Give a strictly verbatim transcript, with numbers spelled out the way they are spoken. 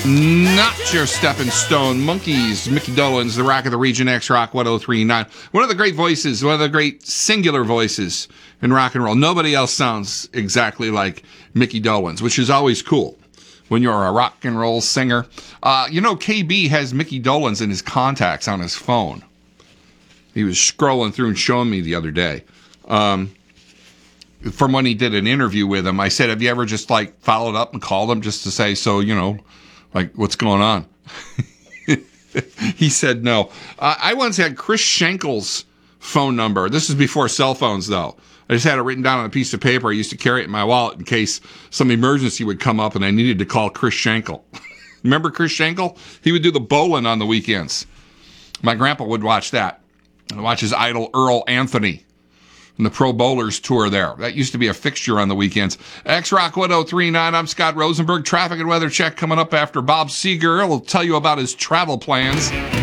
Not your stepping stone. Monkeys, Mickey Dolenz, the Rock of the Region, X-Rock one oh three point nine. One of the great voices, one of the great singular voices in rock and roll. Nobody else sounds exactly like Mickey Dolenz, which is always cool when you're a rock and roll singer. Uh, you know, K B has Mickey Dolenz in his contacts on his phone. He was scrolling through and showing me the other day. Um, from when he did an interview with him, I said, have you ever just like followed up and called him just to say, so, you know, like, what's going on? He said no. Uh, I once had Chris Schenkel's phone number. This is before cell phones, though. I just had it written down on a piece of paper. I used to carry it in my wallet in case some emergency would come up and I needed to call Chris Schenkel. Remember Chris Schenkel? He would do the bowling on the weekends. My grandpa would watch that. And watch his idol Earl Anthony and the Pro Bowlers tour there. That used to be a fixture on the weekends. X-Rock one oh three point nine, I'm Scott Rosenberg. Traffic and weather check coming up after Bob Seger will tell you about his travel plans.